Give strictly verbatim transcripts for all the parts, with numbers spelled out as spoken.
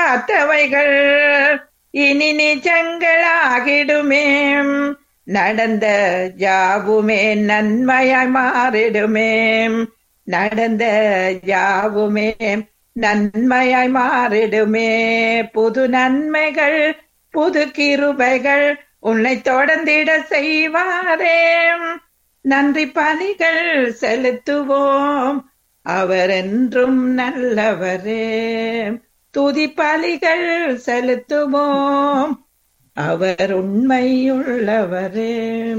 எதிர்பார்த்தவைகள் இனி நிஜங்களாகிடுமே. நடந்த யாவுமே நன்மையாய் மாறிடுமே. நடந்த யாவுமே நன்மையாய் மாறிடுமே. புது நன்மைகள் புது கிருபைகள் உன்னை தொடர்ந்திட செய்வாரே. நன்றி பலிகள் செலுத்துவோம், அவர் என்றும் நல்லவரே. துதி பலிகள் செலுத்துவோம், அவர் உண்மையுள்ளவரே.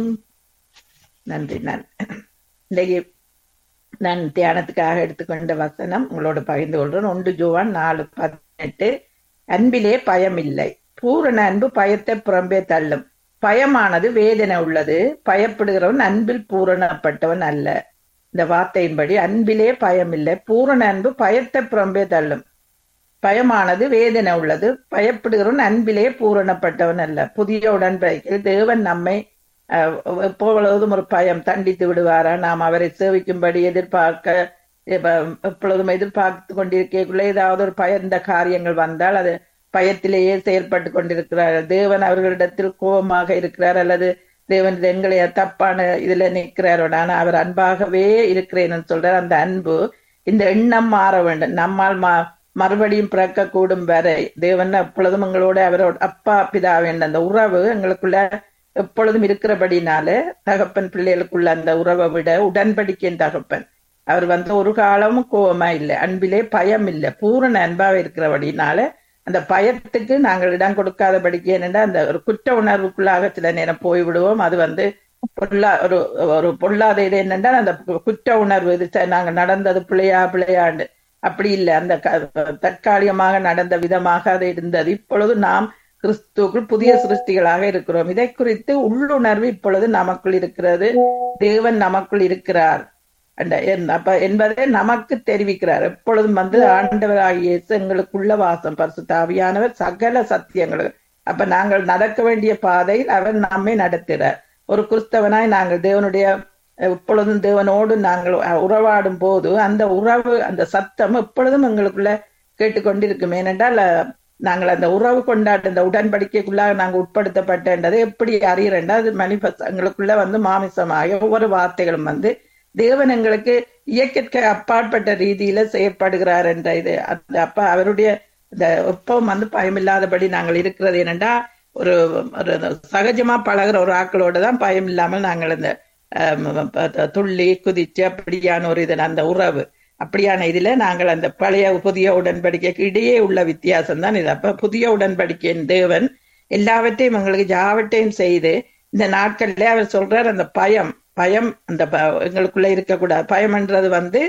நன்றி. நான் இன்றைக்கு நான் தியானத்துக்காக எடுத்துக்கொண்ட வசனம் உங்களோட பகிர்ந்து கொள்றேன். ஒன்று யோவான் நாலு பதினெட்டு. அன்பிலே பயம் இல்லை, பூரண அன்பு பயத்தை புறம்பே தள்ளும். பயமானது வேதனை உள்ளது, பயப்படுகிறவன் அன்பில் பூரணப்பட்டவன் அல்ல. இந்த வார்த்தையின்படி அன்பிலே பயம் இல்லை, பூரண அன்பு பயத்தை புறம்பே தள்ளும். பயமானது வேதனை உள்ளது, பயப்படுகிறவன் அன்பிலே பூரணப்பட்டவன் அல்ல. புதிய உடன்படிக்கையில் தேவன் நம்மை எப்பொழுதும் ஒரு பயம் தண்டித்து விடுவாரா, நாம் அவரை சேவிக்கும்படி எதிர்பார்க்க எப்பொழுதும் எதிர்பார்த்து கொண்டிருக்கக்குள்ள ஏதாவது ஒரு பயந்த காரியங்கள் வந்தால் அது பயத்திலேயே செயல்பட்டு கொண்டிருக்கிறார். தேவன் அவர்களிடத்தில் கோபமாக இருக்கிறார், அல்லது தேவன் எங்களை தப்பான இதுல நிற்கிறார். ஆனா அவர் அன்பாகவே இருக்கிறேன்னு சொல்றார். அந்த அன்பு, இந்த எண்ணம் மாற வேண்டும். நம்மால் மா மறுபடியும் பிறக்க கூடும் வரை தேவன் எப்பொழுதும் எங்களோட அவரோட அப்பா பிதா வேண்டும் அந்த உறவு எங்களுக்குள்ள எப்பொழுதும் இருக்கிறபடினால தகப்பன் பிள்ளைகளுக்குள்ள அந்த உறவை விட உடன்படிக்கையின் தகப்பன் அவர் வந்து ஒரு காலமும் கோபமா இல்லை, அன்பிலே பயம் இல்லை, பூரண அன்பாக இருக்கிறபடினால அந்த பயத்துக்கு நாங்கள் இடம் கொடுக்காதபடிக்கு என்னென்னா அந்த ஒரு குற்ற உணர்வுக்குள்ளாக சில நேரம் போய்விடுவோம். அது வந்து பொல்லா ஒரு ஒரு பொல்லாத இது என்னென்றால் அந்த குற்ற உணர்வு இது நாங்கள் நடந்தது பிள்ளையா பிள்ளையாண்டு அப்படி இல்லை. அந்த தற்காலிகமாக நடந்த விதமாக அது இருந்தது. இப்பொழுது நாம் கிறிஸ்துவுக்குள் புதிய சிருஷ்டிகளாக இருக்கிறோம். இதை குறித்து உள்ளுணர்வு இப்பொழுது நமக்குள் இருக்கிறது. தேவன் நமக்குள் இருக்கிறார் அப்ப என்பதை நமக்கு தெரிவிக்கிறார். எப்பொழுதும் வந்து ஆண்டவராகிய இயேசு எங்களுக்குள்ள வாசம், பரிசுத்த ஆவியானவர் சகல சத்தியங்கள். அப்ப நாங்கள் நடக்க வேண்டிய பாதையில் அவர் நம்மை நடத்துகிறார். ஒரு கிறிஸ்தவனாய் நாங்கள் தேவனுடைய எப்பொழுதும் தேவனோடு நாங்கள் உறவாடும் போது அந்த உறவு அந்த சத்தம் எப்பொழுதும் எங்களுக்குள்ள கேட்டுக்கொண்டிருக்கும். ஏனென்றால் நாங்கள் அந்த உறவு கொண்டாட்ட அந்த உடன்படிக்கைக்குள்ளாக நாங்கள் உட்படுத்தப்பட்டது எப்படி அறிகிறேன்டா அது மனிபஸ் எங்களுக்குள்ள வந்து மாமிசமாக ஒவ்வொரு வார்த்தைகளும் வந்து தேவன் எங்களுக்கு இயற்கை அப்பாற்பட்ட ரீதியில செயற்படுகிறார் என்ற இது அந்த அப்ப அவருடைய இந்த எப்பவும் வந்து பயமில்லாதபடி நாங்கள் இருக்கிறது என்னண்டா ஒரு சகஜமா பழகிற ஒரு ஆக்களோட தான் பயம் இல்லாமல் நாங்கள் இந்த துள்ளி குதிச்சு அப்படியான ஒரு இது அந்த உறவு அப்படியான இதுல நாங்கள் அந்த பழைய புதிய உடன்படிக்கைக்கு இடையே உள்ள வித்தியாசம் தான் இது. அப்ப புதிய உடன்படிக்கையின் தேவன் எல்லாவற்றையும் எங்களுக்கு யாவற்றையும் செய்து இந்த நாட்கள்ல அவர் சொல்றார் அந்த பயம் பயம் அந்த எங்களுக்குள்ள இருக்கக்கூடாது. பயம்ன்றது வந்து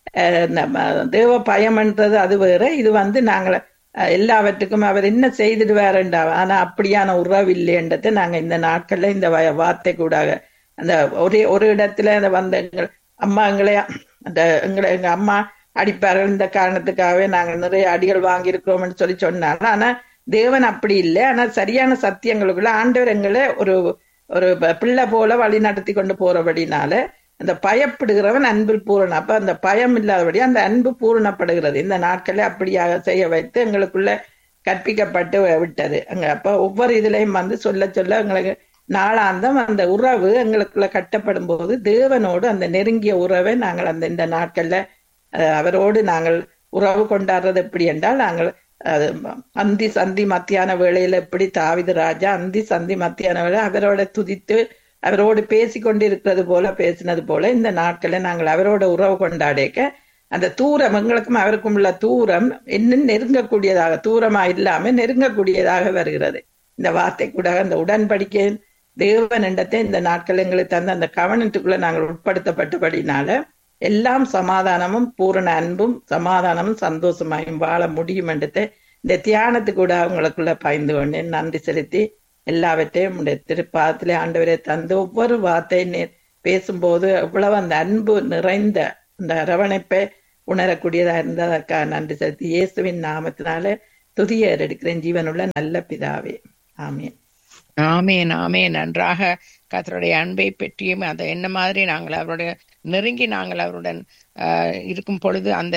தேவ பயம்ன்றது அது வேற, இது வந்து நாங்கள் எல்லாவற்றுக்கும் அவர் என்ன செய்திடுவாருண்டா. ஆனா அப்படியான உறவு இல்லைன்றதை நாங்க இந்த நாட்கள்ல இந்த வார்த்தை கூடாக அந்த ஒரே ஒரு இடத்துல அந்த வந்த எங்கள் அம்மா எங்களை அந்த எங்களை எங்க அம்மா அடிப்பார்கள் இந்த காரணத்துக்காகவே நாங்கள் நிறைய அடிகள் வாங்கியிருக்கிறோம்னு சொல்லி சொன்னாங்க. ஆனா தேவன் அப்படி இல்லை. ஆனா சரியான சத்தியங்களுக்குள்ள ஆண்டவர் எங்களை ஒரு ஒரு பிள்ளை போல வழி நடத்தி கொண்டு போறபடினால அந்த பயப்படுகிறவன் அன்பில் பூரணம். அப்ப அந்த பயம் இல்லாதபடி அந்த அன்பு பூரணப்படுகிறது. இந்த நாட்களை அப்படியாக செய்ய வைத்து எங்களுக்குள்ள கற்பிக்கப்பட்டு விட்டது அங்க. அப்ப ஒவ்வொரு இதுலையும் வந்து சொல்ல சொல்ல எங்களுக்கு நாளாந்தம் அந்த உறவு எங்களுக்குள்ள கட்டப்படும் போது தேவனோடு அந்த நெருங்கிய உறவை நாங்கள் அந்த இந்த நாட்கள்ல அவரோடு நாங்கள் உறவு கொண்டாடுறது எப்படி என்றால் நாங்கள் அந்தி சந்தி மத்தியான வேளையில எப்படி தாவீது ராஜா அந்தி சந்தி மத்தியான வேளை அவரோட துதித்து அவரோடு பேசி கொண்டு இருக்கிறது போல பேசினது போல இந்த நாட்களை நாங்கள் அவரோட உறவு கொண்டாடிக்க அந்த தூரம் எங்களுக்கும் அவருக்கும் உள்ள தூரம் இன்னும் நெருங்கக்கூடியதாக தூரமா இல்லாம நெருங்கக்கூடியதாக வருகிறது. இந்த வார்த்தை கூட அந்த உடன்படிக்கை தேவன் இடத்தை இந்த நாட்கள் எங்களுக்கு தந்த அந்த கவனத்துக்குள்ள நாங்கள் உட்படுத்தப்பட்டபடினால எல்லாம் சமாதானமும் பூரண அன்பும் சமாதானமும் சந்தோஷமாயும் வாழ முடியும் என்றதை இந்த தியானத்துக்கு கூட உங்களுக்குள்ள பயந்து கொண்டேன். நன்றி செலுத்தி எல்லாவற்றையும் உடைய திருப்பாதத்திலே ஆண்டவரை தந்து ஒவ்வொரு வார்த்தை பேசும்போது எவ்வளவு அந்த அன்பு நிறைந்த அந்த அரவணைப்பை உணரக்கூடியதா இருந்ததற்காக நன்றி செலுத்தி இயேசுவின் நாமத்தினால துதிய எடுக்கிறேன் ஜீவனுள்ள நல்ல பிதாவே, ஆமேன். ஆமேன் ஆமேன். நன்றாக கர்த்தருடைய அன்பை பற்றியும் அதை என்ன மாதிரி நாங்கள் அவருடைய நெருங்கி நாங்கள் அவருடன் அஹ் இருக்கும் பொழுது அந்த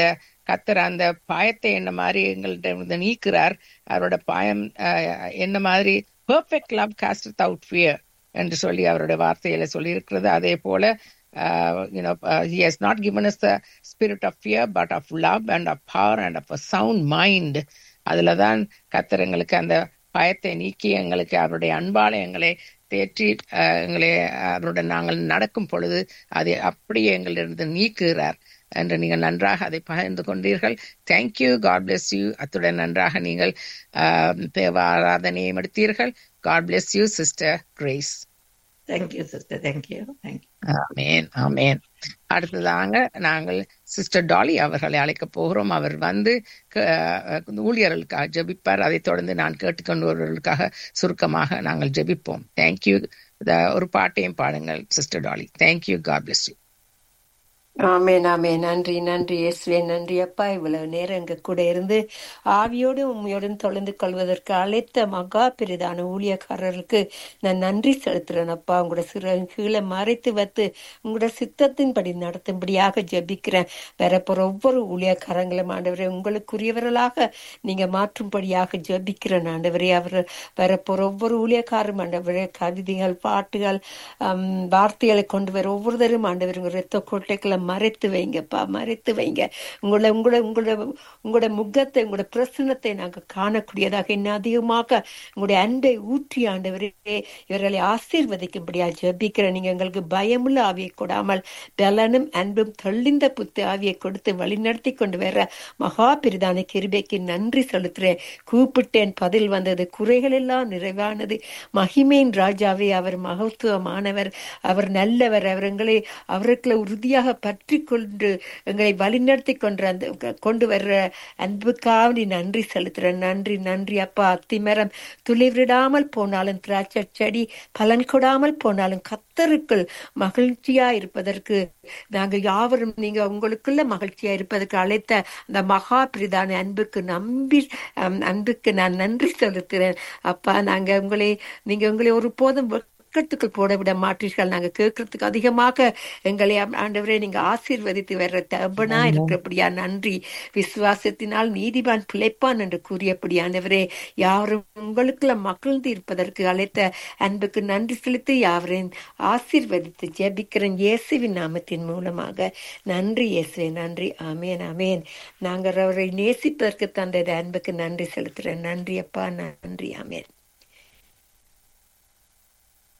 கத்தர் அந்த பாயத்தை என்ன மாதிரி எங்கள்கிட்ட இருந்து நீக்கிறார். அவரோட பாயம் அஹ், என்ன மாதிரி perfect love cost out fear என்று சொல்லி அவருடைய வார்த்தையில சொல்லி இருக்கிறது. அதே போல uh, you know uh, he has not given us the spirit of fear but of love and of power and of a sound mind. அதுலதான் கத்தர் எங்களுக்கு அந்த பயத்தை நீக்கி எங்களுக்கு அவருடைய அன்பால எங்களை தேற்றி அஹ், எங்களை அவருடன் நாங்கள் நடக்கும் பொழுது அதை அப்படியே எங்களிருந்து நீக்குகிறார் என்று நீங்கள் நன்றாக அதை பகிர்ந்து கொண்டீர்கள். Thank you, God bless you. அத்துடன் நன்றாக நீங்கள் ஆஹ், தேவ ஆராதனையை எடுத்தீர்கள். God bless you sister grace. Thank you sister, thank you thank you. ஆமேன், ஆமேன். அடுத்ததாக நாங்கள் சிஸ்டர் டாலி அவர்களை அழைக்க போகிறோம். அவர் வந்து க- ஊழியர்களுக்காக ஜெபிப்பார். அதைத் தொடர்ந்து நான் கேட்டுக்கொண்டவர்களுக்காக சுருக்கமாக நாங்கள் ஜெபிப்போம். தேங்க்யூ. ஒரு பாட்டையும் பாடுங்கள் sister tally. Thank you, God bless you. ஆமென் ஆமென். நன்றி நன்றி இயேசுவே, நன்றி அப்பா. இவ்வளவு நேரம் எங்க கூட இருந்து ஆவியோடு உண்மையோடும் தொலைந்து கொள்வதற்கு அழைத்த மகா பெரிதான ஊழியக்காரர்களுக்கு நான் நன்றி செலுத்துறேன் அப்பா. உங்களோட சிற கீழே மறைத்து வைத்து உங்களோட சித்தத்தின்படி நடத்தும்படியாக ஜெபிக்கிறேன். வரப்போற ஒவ்வொரு ஊழியக்காரங்களும் ஆண்டவரே உங்களுக்குரியவர்களாக நீங்க மாற்றும்படியாக ஜெபிக்கிறேன் ஆண்டவரே. அவர் வரப்போற ஒவ்வொரு ஊழியக்காரும் ஆண்டவரே கவிதைகள், பாட்டுகள், ஆம், வார்த்தைகளை கொண்டு வர ஒவ்வொருத்தரும் ஆண்டவர் உங்க ரத்த கோட்டைகளை மறைத்து வைங்கப்பா, மறைத்து வைங்க. உங்களை உங்களோட உங்களோட உங்களோட முகத்தை, உங்களோட பிரசன்னத்தை நாங்கள் காணக்கூடியதாக இன்னும் அதிகமாக உங்களுடைய அன்பை ஊற்றி ஆண்டவரே இவர்களை ஆசீர்வதிக்கும்படியா ஜெபிக்கிறேன். நீங்க எங்களுக்கு பயமுள்ள ஆவியை கொடாமல் பலனும் அன்பும் தெளிந்த புத்து ஆவியை கொடுத்து வழிநடத்தி கொண்டு வர மகா பெரிதான கிருபைக்கு நன்றி செலுத்துறேன். கூப்பிட்டேன், பதில் வந்தது, குறைகள் எல்லாம் நிறைவானது. மகிமையின் ராஜாவே, அவர் மகத்துவமானவர், அவர் நல்லவர், அவர் எங்களை அவர்களை உறுதியாக பற்றி கொண்டு எங்களை வழிநடத்தி கொண்டு அந்த கொண்டு வர்ற அன்புக்காக நன்றி செலுத்துறேன். நன்றி நன்றி அப்பா. அத்திமரம் துளிவிடாமல் போனாலும், திராட்சை செடி பலன் கொடாமல் போனாலும் கத்தருக்குள் மகிழ்ச்சியா இருப்பதற்கு நாங்கள் யாவரும் நீங்க உங்களுக்குள்ள மகிழ்ச்சியா இருப்பதற்கு அழைத்த அந்த மகா பிரிதான அன்புக்கு நம்பி அம், அன்புக்கு நான் நன்றி செலுத்துறேன் அப்பா. நாங்க உங்களை நீங்க உங்களை ஒரு போதும் வெட்கத்துக்குள் போட விட மாட்டீர்கள். நாங்க கேட்கறதுக்கு அதிகமாக எங்களை ஆம்- ஆண்டவரே நீங்க ஆசீர்வதித்து வர்ற தபனா இருக்கிறபடியா நன்றி. விசுவாசத்தினால் நீதிமான் பிழைப்பான் என்று கூறியபடி ஆண்டவரே யாவரும் உங்களுக்குள்ள மகிழ்ந்து இருப்பதற்கு அழைத்த அன்புக்கு நன்றி செலுத்தி யாவரையும் ஆசீர்வதித்து ஜெபிக்கிறேன் இயேசுவின் நாமத்தின் மூலமாக. நன்றி இயேசுவே, நன்றி. ஆமேன் ஆமேன். நாங்கள் அவரை நேசிப்பதற்கு தந்த அன்புக்கு நன்றி செலுத்துறேன். நன்றி அப்பா, நன்றி. ஆமேன்.